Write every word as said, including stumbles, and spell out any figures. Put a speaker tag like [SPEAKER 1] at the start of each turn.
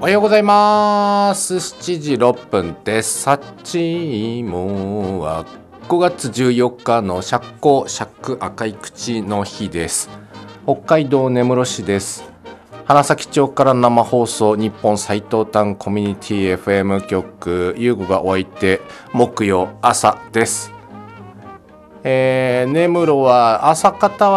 [SPEAKER 1] おはようございます。しちじろっぷんです。さっちもはごがつじゅうよっかの釈光釈赤い口の日です。北海道根室市です。花咲町から生放送、日本最東端コミュニティ エフエム 局、ゆうごがお相手、木曜朝です。えー、根室は朝方は